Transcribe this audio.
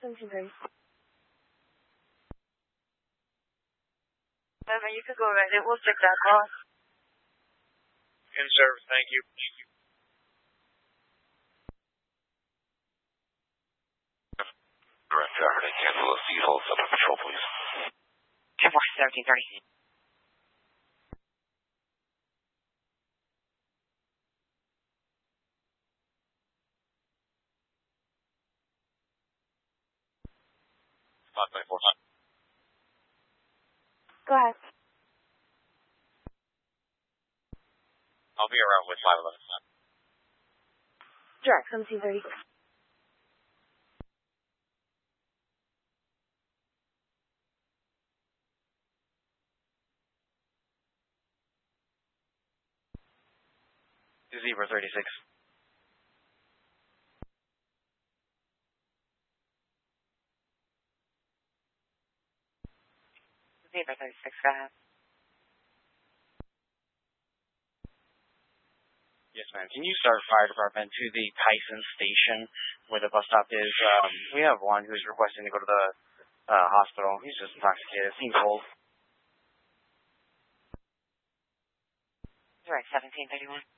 1730. You could go right. We'll check that call. In service, thank you. Direct Saturday, cancel a seat, hold up patrol, please. 10-4, 1730. Spot 94. Go ahead. I'll be around with 511. Direct 1730. Zebra 36. Zebra 36, go ahead. Yes, ma'am. Can you start fire department to the Tyson station where the bus stop is? We have one who's requesting to go to the hospital. He's just intoxicated. Seems cold. Direct 1731.